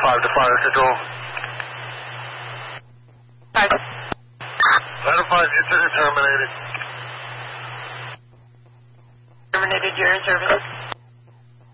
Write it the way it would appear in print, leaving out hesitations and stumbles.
5 to fire control. 5. Item 5, you terminated. Terminated, you're in service.